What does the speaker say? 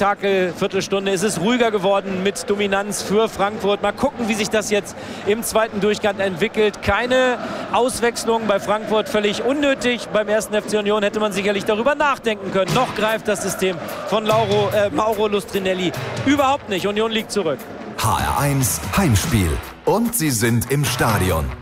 Spektakel-Viertelstunde. Es ist ruhiger geworden mit Dominanz für Frankfurt. Mal gucken, wie sich das jetzt im zweiten Durchgang entwickelt. Keine Auswechslung bei Frankfurt, völlig unnötig. Beim ersten FC Union hätte man sicherlich darüber nachdenken können. Noch greift das System von Mauro Lustrinelli überhaupt nicht. Union liegt zurück. HR1 Heimspiel. Und sie sind im Stadion.